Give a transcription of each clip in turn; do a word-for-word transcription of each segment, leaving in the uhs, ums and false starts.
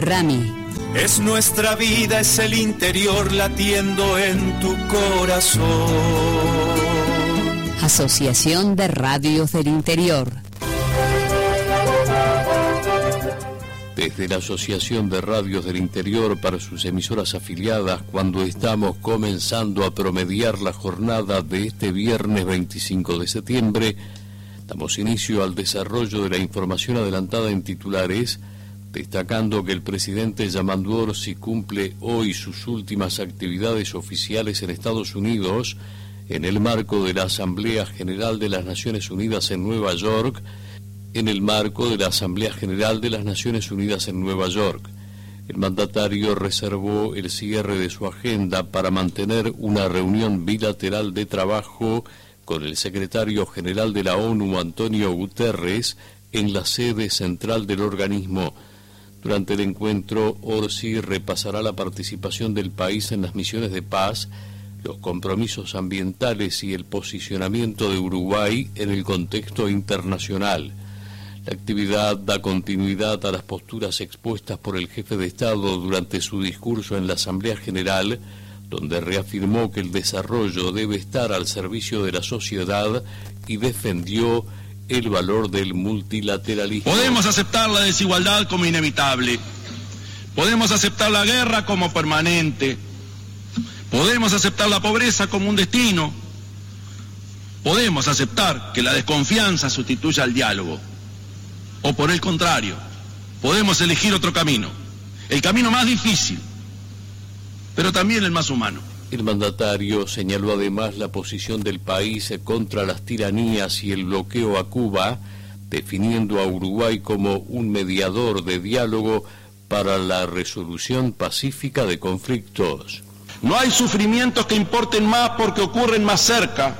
Rami. Es nuestra vida, es el interior latiendo en tu corazón. Asociación de Radios del Interior. Desde la Asociación de Radios del Interior para sus emisoras afiliadas, cuando estamos comenzando a promediar la jornada de este viernes veinticinco de septiembre, damos inicio al desarrollo de la información adelantada en titulares, destacando que el presidente Yamandu Orsi cumple hoy sus últimas actividades oficiales en Estados Unidos en el marco de la Asamblea General de las Naciones Unidas en Nueva York, en el marco de la Asamblea General de las Naciones Unidas en Nueva York. El mandatario reservó el cierre de su agenda para mantener una reunión bilateral de trabajo con el secretario general de la ONU, Antonio Guterres, en la sede central del organismo. Durante el encuentro, Orsi repasará la participación del país en las misiones de paz, los compromisos ambientales y el posicionamiento de Uruguay en el contexto internacional. La actividad da continuidad a las posturas expuestas por el jefe de Estado durante su discurso en la Asamblea General, donde reafirmó que el desarrollo debe estar al servicio de la sociedad y defendió el valor del multilateralismo. Podemos aceptar la desigualdad como inevitable, podemos aceptar la guerra como permanente, podemos aceptar la pobreza como un destino, podemos aceptar que la desconfianza sustituya al diálogo. O por el contrario, podemos elegir otro camino, el camino más difícil, pero también el más humano. El mandatario señaló además la posición del país contra las tiranías y el bloqueo a Cuba, definiendo a Uruguay como un mediador de diálogo para la resolución pacífica de conflictos. No hay sufrimientos que importen más porque ocurren más cerca,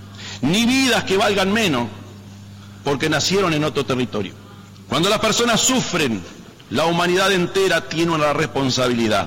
ni vidas que valgan menos porque nacieron en otro territorio. Cuando las personas sufren, la humanidad entera tiene una responsabilidad.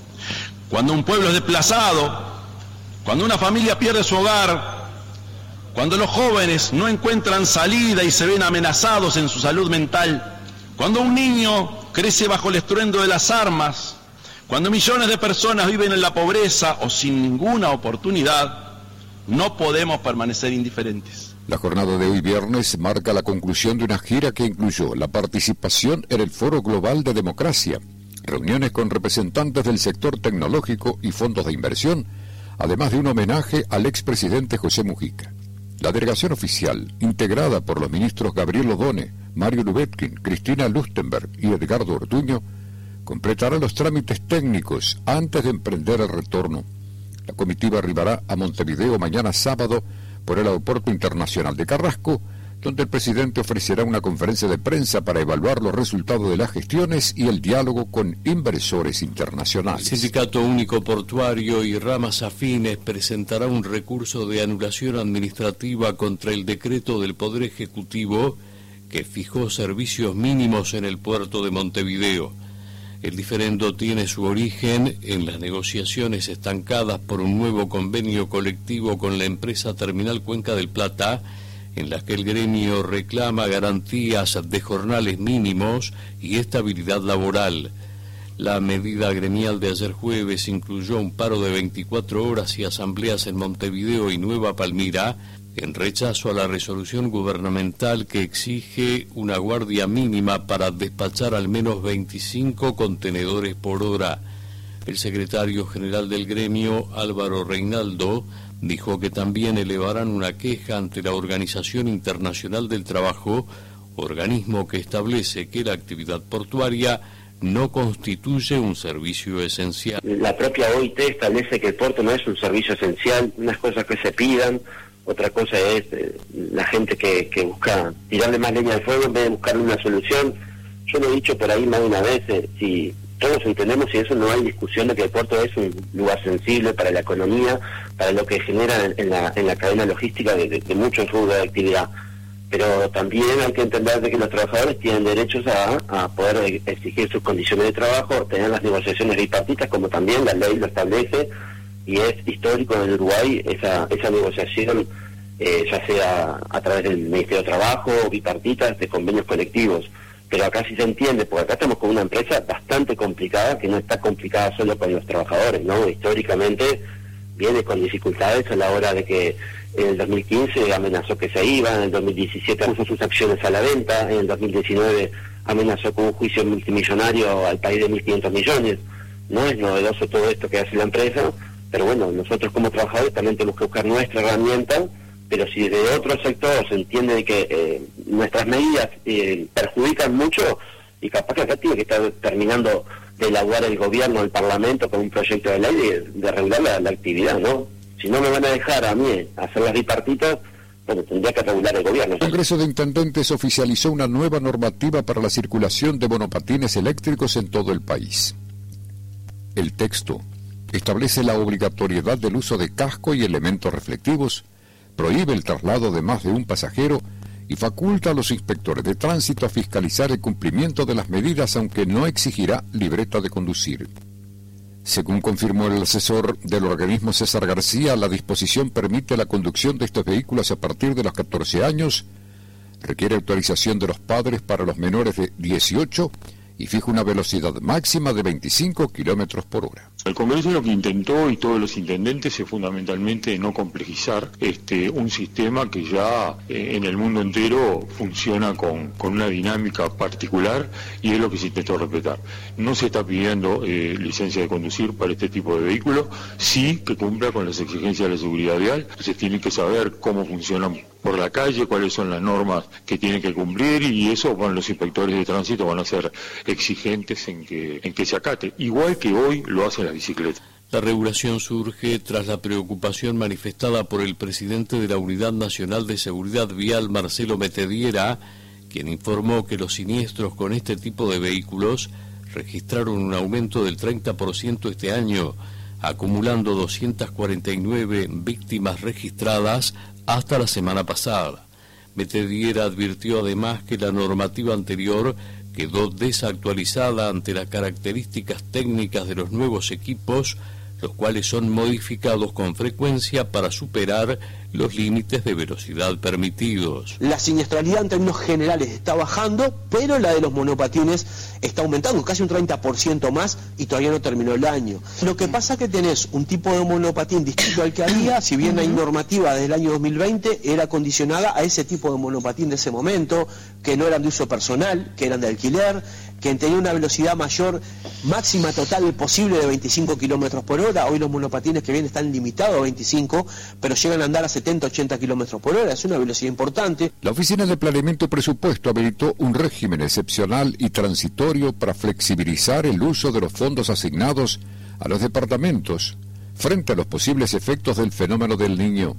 Cuando un pueblo es desplazado, cuando una familia pierde su hogar, cuando los jóvenes no encuentran salida y se ven amenazados en su salud mental, cuando un niño crece bajo el estruendo de las armas, cuando millones de personas viven en la pobreza o sin ninguna oportunidad, no podemos permanecer indiferentes. La jornada de hoy viernes marca la conclusión de una gira que incluyó la participación en el Foro Global de Democracia, reuniones con representantes del sector tecnológico y fondos de inversión, además de un homenaje al expresidente José Mujica. La delegación oficial, integrada por los ministros Gabriel Odone, Mario Lubetkin, Cristina Lustenberg y Edgardo Ortuño, completará los trámites técnicos antes de emprender el retorno. La comitiva arribará a Montevideo mañana sábado por el Aeropuerto Internacional de Carrasco, donde el presidente ofrecerá una conferencia de prensa para evaluar los resultados de las gestiones y el diálogo con inversores internacionales. El Sindicato Único Portuario y ramas afines presentará un recurso de anulación administrativa contra el decreto del Poder Ejecutivo que fijó servicios mínimos en el puerto de Montevideo. El diferendo tiene su origen en las negociaciones estancadas por un nuevo convenio colectivo con la empresa Terminal Cuenca del Plata, en las que el gremio reclama garantías de jornales mínimos y estabilidad laboral. La medida gremial de ayer jueves incluyó un paro de veinticuatro horas y asambleas en Montevideo y Nueva Palmira, en rechazo a la resolución gubernamental que exige una guardia mínima para despachar al menos veinticinco contenedores por hora. El secretario general del gremio, Álvaro Reinaldo, dijo que también elevarán una queja ante la Organización Internacional del Trabajo, organismo que establece que la actividad portuaria no constituye un servicio esencial. La propia O I T establece que el puerto no es un servicio esencial, unas cosas que se pidan, otra cosa es eh, la gente que, que busca tirarle más leña al fuego en vez de buscarle una solución. Yo lo he dicho por ahí más de una vez, eh, si todos entendemos y eso no hay discusión de que el puerto es un lugar sensible para la economía, para lo que genera en, en, la, en la cadena logística de, de, de muchos rubros de actividad. Pero también hay que entender de que los trabajadores tienen derechos a, a poder exigir sus condiciones de trabajo, tener las negociaciones bipartitas, como también la ley lo establece, y es histórico en el Uruguay esa, esa negociación, eh, ya sea a través del Ministerio de Trabajo, bipartitas, de convenios colectivos. pero acá sí se entiende, porque acá estamos con una empresa bastante complicada, que no está complicada solo con los trabajadores, ¿no? Históricamente viene con dificultades a la hora de que en el dos mil quince amenazó que se iba, en el dos mil diecisiete puso sus acciones a la venta, en el dos mil diecinueve amenazó con un juicio multimillonario al país de mil quinientos millones. No es novedoso todo esto que hace la empresa, pero bueno, nosotros como trabajadores también tenemos que buscar nuestra herramienta, pero si de otro sector se entiende que eh, nuestras medidas eh, perjudican mucho, y capaz que acá tiene que estar terminando de elaborar el gobierno, el parlamento, con un proyecto de ley de, de regular la, la actividad, ¿no? Si no me van a dejar a mí hacer las bipartitas, bueno, tendría que regular el gobierno. El Congreso de Intendentes oficializó una nueva normativa para la circulación de monopatines eléctricos en todo el país. El texto establece la obligatoriedad del uso de casco y elementos reflectivos, prohíbe el traslado de más de un pasajero y faculta a los inspectores de tránsito a fiscalizar el cumplimiento de las medidas, aunque no exigirá libreta de conducir. Según confirmó el asesor del organismo César García, la disposición permite la conducción de estos vehículos a partir de los catorce años, requiere autorización de los padres para los menores de dieciocho y fija una velocidad máxima de veinticinco kilómetros por hora. El Congreso lo que intentó, y todos los intendentes, es fundamentalmente no complejizar este un sistema que ya eh, en el mundo entero funciona con, con una dinámica particular, y es lo que se intentó respetar. No se está pidiendo eh, licencia de conducir para este tipo de vehículos, sí que cumpla con las exigencias de la seguridad vial. Entonces tienen que saber cómo funcionan por la calle, cuáles son las normas que tienen que cumplir, y eso, bueno, los inspectores de tránsito van a ser exigentes en que, en que se acate, igual que hoy lo hacen las bicicletas. La regulación surge tras la preocupación manifestada por el presidente de la Unidad Nacional de Seguridad Vial, Marcelo Metediera, quien informó que los siniestros con este tipo de vehículos registraron un aumento del treinta por ciento este año, acumulando doscientas cuarenta y nueve víctimas registradas hasta la semana pasada. Metediera advirtió además que la normativa anterior quedó desactualizada ante las características técnicas de los nuevos equipos, los cuales son modificados con frecuencia para superar los límites de velocidad permitidos. La siniestralidad en términos generales está bajando, pero la de los monopatines está aumentando, casi un treinta por ciento más, y todavía no terminó el año. Lo que pasa es que tenés un tipo de monopatín distinto al que había, si bien hay normativa desde el año dos mil veinte, era condicionada a ese tipo de monopatín de ese momento, que no eran de uso personal, que eran de alquiler, que tenía una velocidad mayor, máxima total posible de veinticinco kilómetros por hora. Hoy los monopatines que vienen están limitados a veinticinco, pero llegan a andar a setenta, ochenta kilómetros por hora, es una velocidad importante. La Oficina de Planeamiento y Presupuesto habilitó un régimen excepcional y transitorio para flexibilizar el uso de los fondos asignados a los departamentos frente a los posibles efectos del fenómeno del Niño.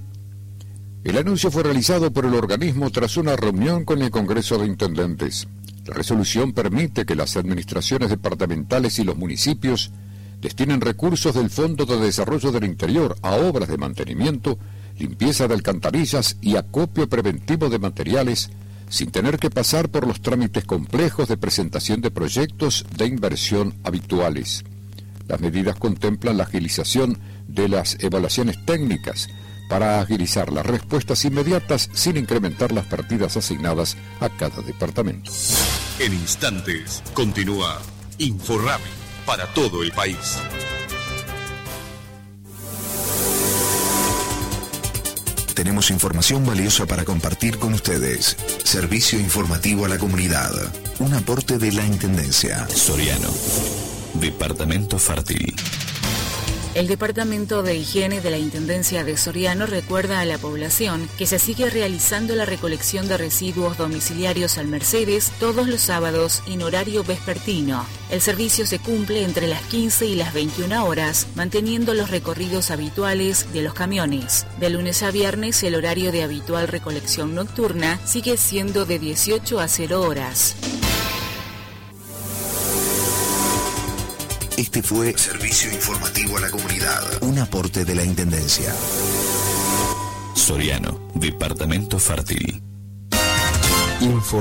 El anuncio fue realizado por el organismo tras una reunión con el Congreso de Intendentes. La resolución permite que las administraciones departamentales y los municipios destinen recursos del Fondo de Desarrollo del Interior a obras de mantenimiento, limpieza de alcantarillas y acopio preventivo de materiales, sin tener que pasar por los trámites complejos de presentación de proyectos de inversión habituales. Las medidas contemplan la agilización de las evaluaciones técnicas para agilizar las respuestas inmediatas sin incrementar las partidas asignadas a cada departamento. En instantes, continúa Inforrami para todo el país. Tenemos información valiosa para compartir con ustedes. Servicio informativo a la comunidad. Un aporte de la Intendencia. Soriano. Departamento Fértil. El Departamento de Higiene de la Intendencia de Soriano recuerda a la población que se sigue realizando la recolección de residuos domiciliarios al Mercedes todos los sábados en horario vespertino. El servicio se cumple entre las quince y las veintiuna horas, manteniendo los recorridos habituales de los camiones. De lunes a viernes, el horario de habitual recolección nocturna sigue siendo de dieciocho a cero horas. Este fue Servicio Informativo a la Comunidad, un aporte de la Intendencia. Soriano, Departamento Fértil. Info